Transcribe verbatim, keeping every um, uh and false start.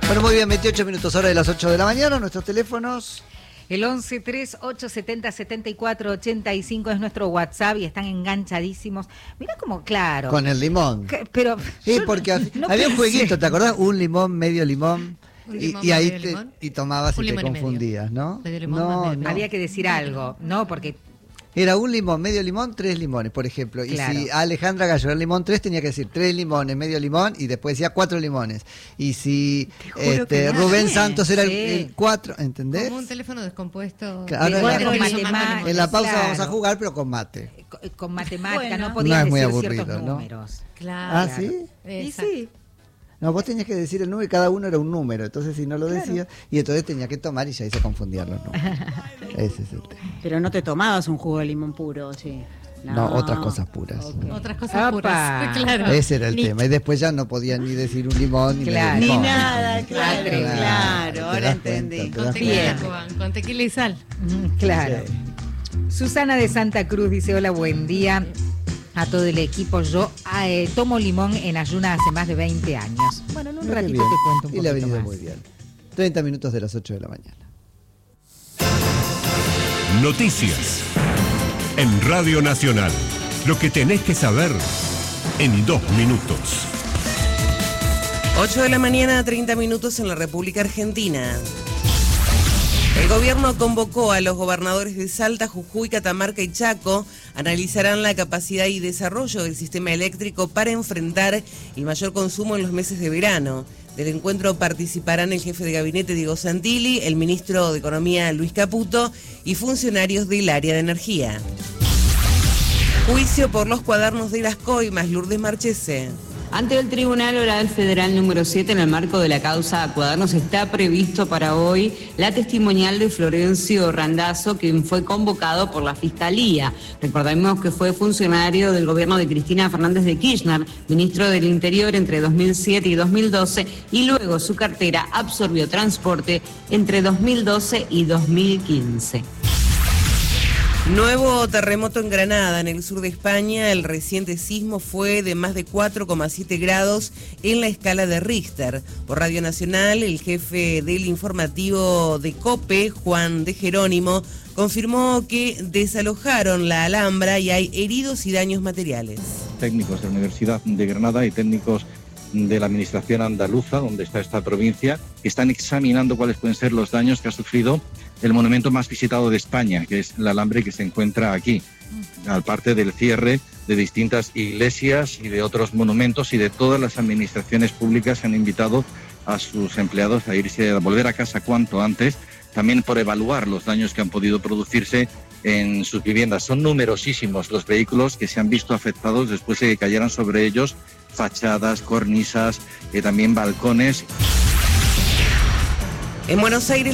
Bueno, muy bien, veintiocho minutos, hora de las ocho de la mañana, nuestros teléfonos. El once, tres, ocho, setenta, setenta y cuatro, ochenta y cinco es nuestro WhatsApp y están enganchadísimos. Mirá como claro. Con el limón. Que, pero sí, porque no había pensé. un jueguito, ¿te acordás? Un limón, medio limón. Un y, limón, y ahí medio te, y tomabas un y te confundías, y ¿no? Medio limón, no, medio no. Había que decir algo, ¿no? Porque... Era un limón, medio limón, tres limones, por ejemplo. Claro. Y si Alejandra Gallo era limón tres, tenía que decir tres limones, medio limón, y después decía cuatro limones. Y si este, Rubén Santos era sí. el, el cuatro, ¿entendés? Como un teléfono descompuesto. Claro, de en, la, matemática, en la pausa claro. vamos a jugar, pero con mate. Con, con matemática, bueno, no no podías es muy decir aburrido, ciertos ¿no? números. Claro. ¿Ah, sí? Y sí. No, vos tenías que decir el número y cada uno era un número. Entonces, si no lo claro. decías, y entonces tenía que tomar y ya ahí se confundían los números. Ese es el tema. Pero no te tomabas un jugo de limón puro, sí. No, no otras cosas puras. Okay. Otras cosas puras. Claro. Ese era el ni tema. Y después ya no podían ni decir un limón ni claro. medio limón. Ni nada, claro, claro. claro ahora entendí. Con tequila, Juan, con tequila y sal. Mm, claro. Sí. Susana de Santa Cruz dice, hola, buen día a todo el equipo. Yo eh, tomo limón en ayuna hace más de veinte años. Bueno, en un Muy ratito bien. te cuento un y poquito le ha venido más. muy bien. treinta minutos de las ocho de la mañana. Noticias en Radio Nacional. Lo que tenés que saber en dos minutos. ocho de la mañana, treinta minutos en la República Argentina. El gobierno convocó a los gobernadores de Salta, Jujuy, Catamarca y Chaco. Analizarán la capacidad y desarrollo del sistema eléctrico para enfrentar el mayor consumo en los meses de verano. Del encuentro participarán el jefe de gabinete Diego Santilli, el ministro de Economía Luis Caputo y funcionarios del área de energía. Juicio por los cuadernos de las coimas, Lourdes Marchese. Ante el Tribunal Oral Federal número siete, en el marco de la causa Cuadernos, está previsto para hoy la testimonial de Florencio Randazzo, quien fue convocado por la Fiscalía. Recordemos que fue funcionario del gobierno de Cristina Fernández de Kirchner, ministro del Interior entre dos mil siete y dos mil doce, y luego su cartera absorbió transporte entre dos mil doce y dos mil quince. Nuevo terremoto en Granada, en el sur de España. El reciente sismo fue de más de cuatro coma siete grados en la escala de Richter. Por Radio Nacional, el jefe del informativo de COPE, Juan de Jerónimo, confirmó que desalojaron la Alhambra y hay heridos y daños materiales. Técnicos de la Universidad de Granada y técnicos de la Administración Andaluza, donde está esta provincia, están examinando cuáles pueden ser los daños que ha sufrido el monumento más visitado de España, que es la Alhambra, que se encuentra aquí, aparte del cierre de distintas iglesias y de otros monumentos, y de todas las administraciones públicas han invitado a sus empleados a irse a volver a casa cuanto antes, también por evaluar los daños que han podido producirse en sus viviendas. Son numerosísimos los vehículos que se han visto afectados después de que cayeran sobre ellos fachadas, cornisas, eh, también balcones. En Buenos Aires,